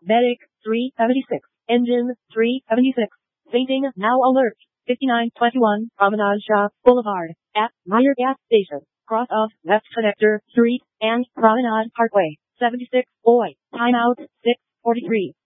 Medic 376. Engine 376. Fainting now alert. 5921 Promenade Shop Boulevard at Meyer Gas Station. Cross of West Connector Street and Promenade Parkway. 76 Boy. Timeout 6:43.